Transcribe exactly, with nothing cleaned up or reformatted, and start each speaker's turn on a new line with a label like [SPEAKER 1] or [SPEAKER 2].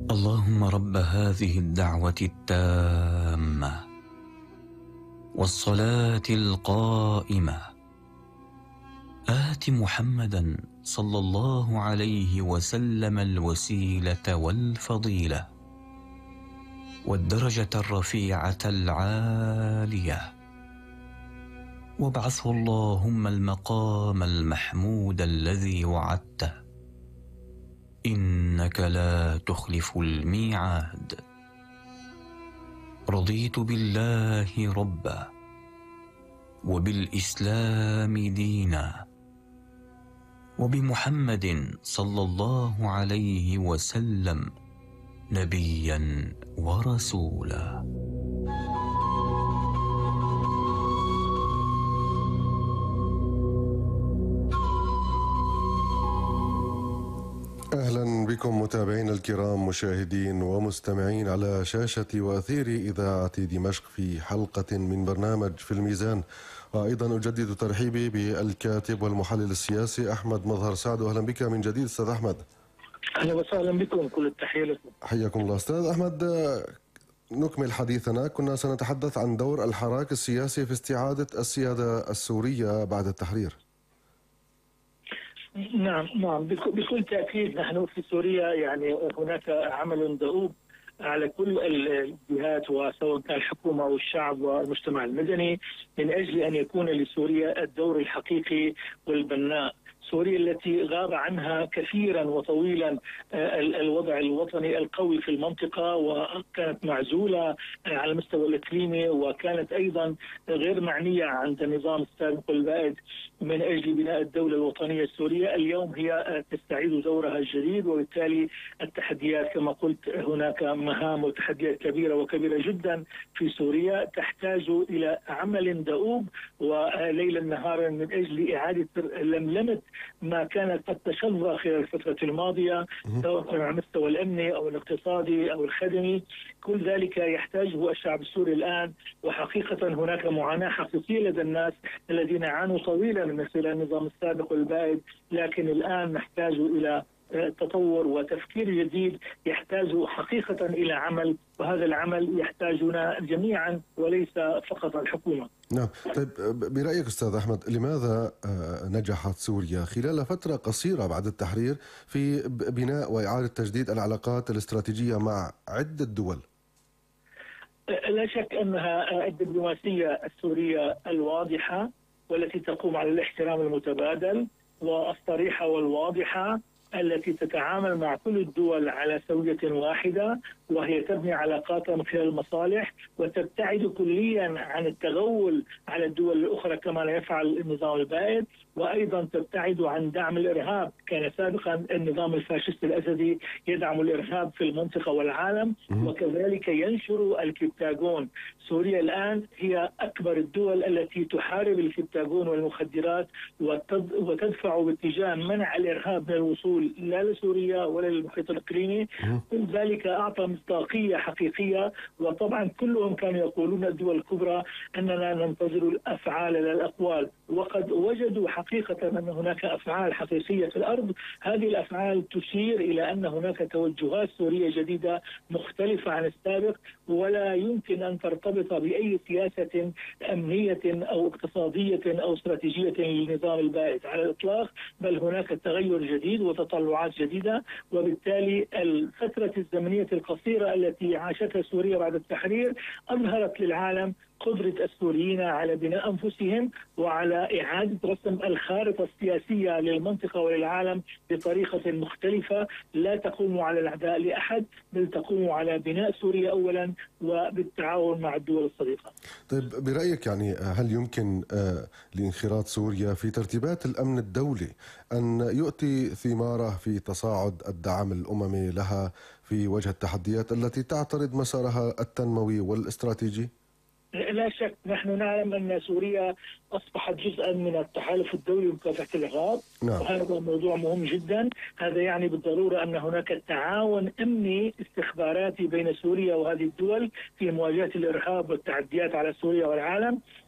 [SPEAKER 1] اللهم رب هذه الدعوة التامة والصلاة القائمة آت محمدا صلى الله عليه وسلم الوسيلة والفضيلة والدرجة الرفيعة العالية، وابعثه اللهم المقام المحمود الذي وعدته، إنك لا تخلف الميعاد. رضيت بالله ربا وبالإسلام دينا وبمحمد صلى الله عليه وسلم نبيا ورسولا.
[SPEAKER 2] أهلا بكم متابعينا الكرام، مشاهدين ومستمعين على شاشة وأثير إذاعة دمشق في حلقة من برنامج في الميزان. وأيضا أجدد ترحيبي بالكاتب والمحلل السياسي أحمد مظهر سعد. أهلا بك من جديد أستاذ أحمد.
[SPEAKER 3] أهلا وسهلا بكم، كل التحية لكم.
[SPEAKER 2] حياكم الله أستاذ أحمد. نكمل حديثنا. كنا سنتحدث عن دور الحراك السياسي في استعادة السيادة السورية بعد التحرير.
[SPEAKER 3] نعم نعم بكل تأكيد نحن في سوريا يعني هناك عمل دؤوب على كل الجهات، وسواء كان الحكومة أو الشعب والمجتمع المدني، من أجل أن يكون لسوريا الدور الحقيقي والبناء. سوريا التي غاب عنها كثيرا وطويلا الوضع الوطني القوي في المنطقة، وكانت معزولة على المستوى الإقليمي، وكانت أيضا غير معنية عند النظام السابق البائد من أجل بناء الدولة الوطنية السورية. اليوم هي تستعيد دورها الجديد، وبالتالي التحديات كما قلت هناك مهام وتحديات كبيرة وكبيرة جدا في سوريا تحتاج إلى عمل دؤوب وليلا نهارا من أجل إعادة لملمة ما كانت قد تشظى خلال الفترة الماضية، سواء على المستوى الأمني أو الاقتصادي أو الخدمي. كل ذلك يحتاجه الشعب السوري الآن، وحقيقة هناك معاناة حقيقية لدى الناس الذين عانوا طويلا من خلال النظام السابق والبائد، لكن الآن نحتاج إلى تطور وتفكير جديد، يحتاج حقيقة إلى عمل، وهذا العمل يحتاجنا جميعا وليس فقط الحكومة.
[SPEAKER 2] نعم. طيب برأيك أستاذ أحمد، لماذا نجحت سوريا خلال فترة قصيرة بعد التحرير في بناء وإعادة تجديد العلاقات الاستراتيجية مع عدة دول؟
[SPEAKER 3] لا شك أنها الدبلوماسية السورية الواضحة والتي تقوم على الاحترام المتبادل والصريحة والواضحة، التي تتعامل مع كل الدول على سوية واحدة، وهي تبني علاقاتها من خلال المصالح وتبتعد كليا عن التغول على الدول الأخرى كما لا يفعل النظام البائد، وأيضا تبتعد عن دعم الإرهاب. كان سابقا النظام الفاشيست الأسدي يدعم الإرهاب في المنطقة والعالم، وكذلك ينشر الكبتاغون. سوريا الآن هي أكبر الدول التي تحارب الكبتاغون والمخدرات وتدفع باتجاه منع الإرهاب من الوصول لا لسوريا ولا للمحيط الإقليمي. كل ذلك أعطى مصداقية حقيقية، وطبعا كلهم كانوا يقولون الدول الكبرى أننا ننتظر الأفعال لا الأقوال، وقد وجدوا حقيقة أن هناك أفعال حقيقية في الأرض. هذه الأفعال تشير إلى أن هناك توجهات سورية جديدة مختلفة عن السابق، ولا يمكن أن ترتبط بأي سياسة أمنية أو اقتصادية أو استراتيجية للنظام البائد على الإطلاق، بل هناك تغير جديد وتطلعات جديدة. وبالتالي الفترة الزمنية القصيرة التي عاشتها سوريا بعد التحرير أظهرت للعالم قدرة السوريين على بناء أنفسهم وعلى إعادة رسم الخارطة السياسية للمنطقة وللعالم بطريقة مختلفة لا تقوم على الأعداء لأحد، بل تقوم على بناء سوريا أولا وبالتعاون مع الدول الصديقة.
[SPEAKER 2] طيب برأيك يعني هل يمكن لانخراط سوريا في ترتيبات الأمن الدولي أن يؤتي ثماره في تصاعد الدعم الأممي لها في وجه التحديات التي تعترض مسارها التنموي والاستراتيجي؟
[SPEAKER 3] لا شك، نحن نعلم أن سوريا أصبحت جزءا من التحالف الدولي لمكافحة الإرهاب. نعم. وهذا موضوع مهم جدا. هذا يعني بالضرورة أن هناك تعاون أمني استخباراتي بين سوريا وهذه الدول في مواجهة الإرهاب والتعديات على سوريا والعالم.